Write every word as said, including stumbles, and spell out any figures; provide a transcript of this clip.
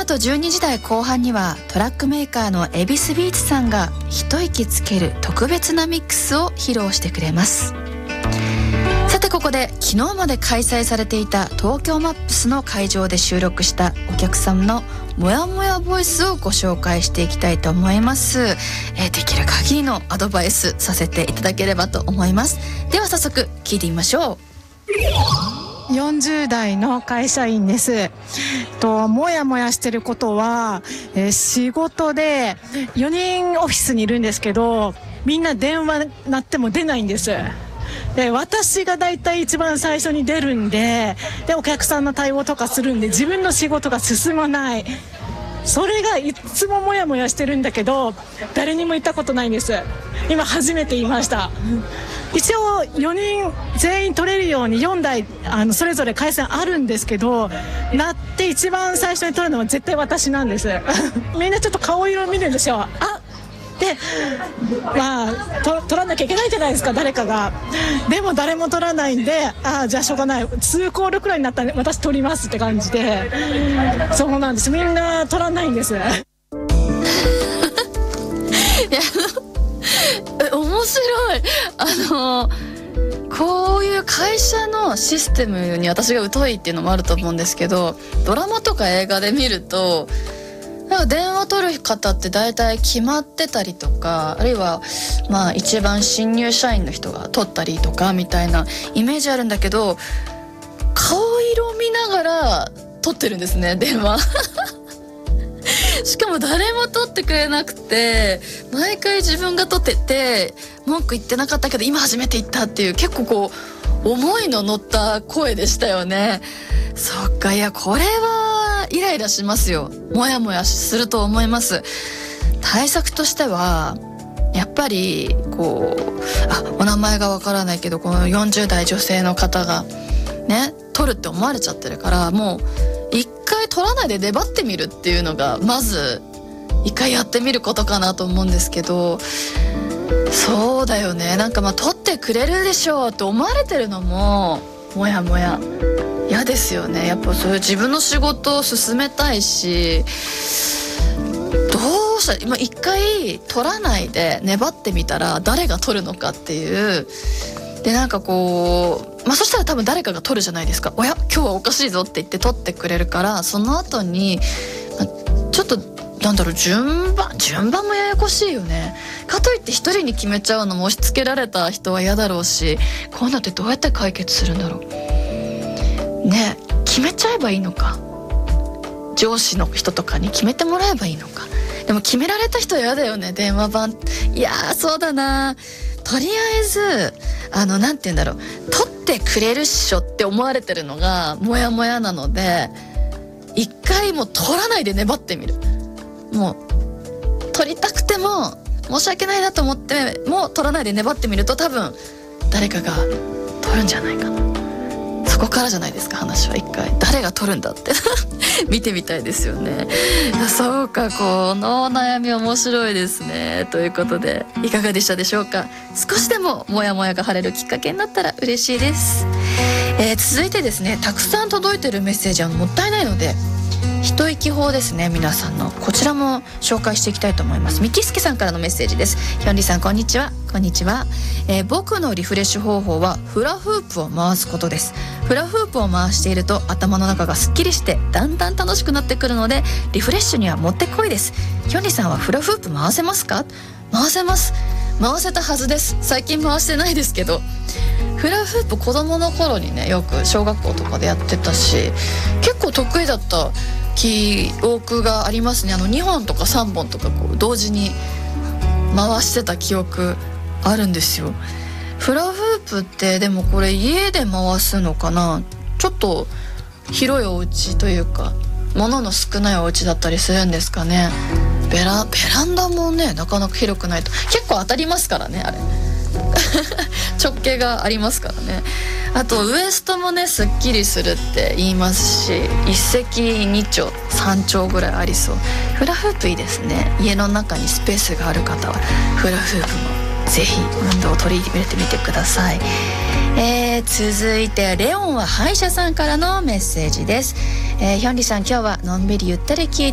後じゅうにじ台後半にはトラックメーカーのエビスビーツさんが一息つける特別なミックスを披露してくれます。さてここで昨日まで開催されていた東京マップスの会場で収録したお客さんのもやもやボイスをご紹介していきたいと思います。えー、できる限りのアドバイスさせていただければと思います。では早速聞いてみましょう。よんじゅう代の会社員です。ともやもやしてることは、えー、仕事でよにんオフィスにいるんですけど、みんな電話鳴っても出ないんです。で私がだいたい一番最初に出るんで、でお客さんの対応とかするんで自分の仕事が進まない。それがいつもモヤモヤしてるんだけど誰にも言ったことないんです。今初めて言いました。一応よにん全員取れるようによんだいあのそれぞれ回線あるんですけど、鳴って一番最初に取るのは絶対私なんですみんなちょっと顔色見るんですよ。あでまあと取らなきゃいけないじゃないですか、誰かが。でも誰も取らないんで、ああじゃあしょうがない、にコールくらいになったら私取りますって感じで、そうなんです、みんな取らないんですいやえ面白い。あのこういう会社のシステムに私が疎いっていうのもあると思うんですけど、ドラマとか映画で見るとなんか電話取る方って大体決まってたりとか、あるいはまあ一番新入社員の人が取ったりとかみたいなイメージあるんだけど、顔色見ながら取ってるんですね、電話しかも誰も取ってくれなくて、毎回自分が取ってて文句言ってなかったけど今初めて言ったっていう、結構こう思いの乗った声でしたよね。そっか、いやこれはイライラしますよ。もやもやすると思います。対策としてはやっぱりこうあお名前がわからないけど、このよんじゅう代女性の方がね取るって思われちゃってるから、もう一回取らないで粘ってみるっていうのがまず一回やってみることかなと思うんですけど、そうだよね、なんかまあ取ってくれるでしょうって思われてるのももやもや嫌ですよね。やっぱそういう自分の仕事を進めたいし、どうした今一回取らないで粘ってみたら誰が取るのかっていうで、なんかこうまあそしたら多分誰かが取るじゃないですか。おや今日はおかしいぞって言って取ってくれるから、その後に、まあ、ちょっとなんだろう順番順番もややこしいよね。かといって一人に決めちゃうのも押し付けられた人は嫌だろうし、こういうのってどうやって解決するんだろうね。決めちゃえばいいのか、上司の人とかに決めてもらえばいいのか。でも決められた人は嫌だよね、電話番。いやーそうだな、とりあえずあのなんて言うんだろう、取ってくれるっしょって思われてるのがモヤモヤなので、一回もう取らないで粘ってみる。もう取りたくても申し訳ないなと思っても取らないで粘ってみると、多分誰かが取るんじゃないかな。そこからじゃないですか、話は。一回誰が取るんだって見てみたいですよね。そうか、この悩み面白いですね。ということでいかがでしたでしょうか。少しでもモヤモヤが晴れるきっかけになったら嬉しいです。えー、続いてですね、たくさん届いてるメッセージはもったいないので一息法ですね、皆さんのこちらも紹介していきたいと思います。みきすけさんからのメッセージです。ヒョンリさんこんにちは。こんにちは、えー、僕のリフレッシュ方法はフラフープを回すことです。フラフープを回していると頭の中がすっきりしてだんだん楽しくなってくるので、リフレッシュにはもってこいです。ヒョンリさんはフラフープ回せますか？回せます。回せたはずです。最近回してないですけど、フラフープ子供の頃にねよく小学校とかでやってたし、結構得意だった記憶がありますね。あのにほんとかさんぼんとかこう同時に回してた記憶あるんですよ。フラフープってでもこれ家で回すのかな、ちょっと広いお家というか物の少ないお家だったりするんですかね。ベラ、ベランダもねなかなか広くないと結構当たりますからね、あれ直径がありますからね。あとウエストもねすっきりするって言いますし、一石二鳥三鳥ぐらいありそう。フラフープいいですね。家の中にスペースがある方はフラフープもぜひ運動を取り入れてみてください。えー、続いてレオンは歯医者さんからのメッセージです。えー、ヒョンリさん今日はのんびりゆったり聞いて